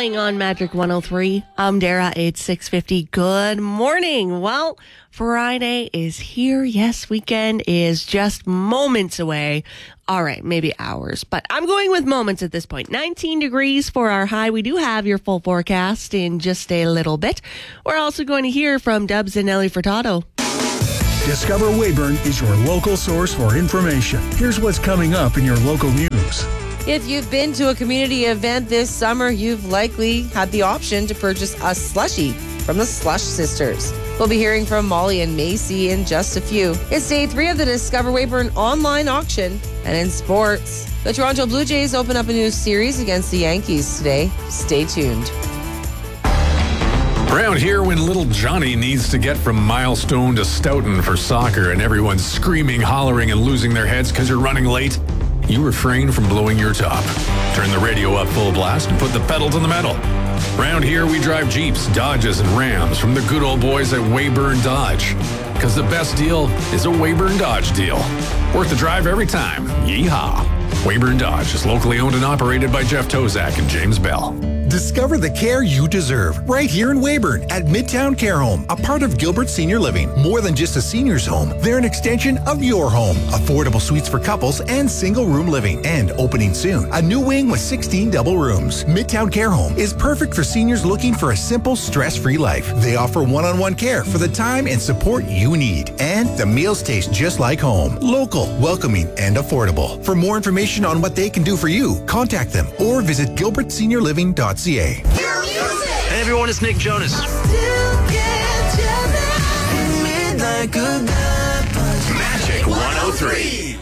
Playing on Magic 103. I'm Dara, it's 6:50. Good morning. Well, Friday is here. Yes, weekend is just moments away. All right, maybe hours, but I'm going with moments at this point. 19 degrees for our high. We do have your full forecast in just a little bit. We're also going to hear from Dubs and Nelly Furtado. Discover Weyburn is your local source for information. Here's what's coming up in your local news. If you've been to a community event this summer, you've likely had the option to purchase a slushie from the Slush Sisters. We'll be hearing from Molly and Macy in just a few. It's day 3 of the Discover Weyburn online auction. And in sports, the Toronto Blue Jays open up a new series against the Yankees today. Stay tuned. Around here, when little Johnny needs to get from Milestone to Stoughton for soccer and everyone's screaming, hollering, and losing their heads because you're running late, you refrain from blowing your top. Turn the radio up full blast and put the pedal to the metal. Around here, we drive Jeeps, Dodges, and Rams from the good old boys at Weyburn Dodge. Because the best deal is a Weyburn Dodge deal. Worth the drive every time. Yeehaw. Weyburn Dodge is locally owned and operated by Jeff Tozak and James Bell. Discover the care you deserve right here in Weyburn at Midtown Care Home, a part of Gilbert Senior Living. More than just a senior's home, they're an extension of your home. Affordable suites for couples and single room living. And opening soon, a new wing with 16 double rooms. Midtown Care Home is perfect for seniors looking for a simple, stress-free life. They offer one-on-one care for the time and support you need. And the meals taste just like home. Local, welcoming, and affordable. For more information on what they can do for you, contact them or visit gilbertseniorliving.ca. Hey everyone, it's Nick Jonas. Magic 103.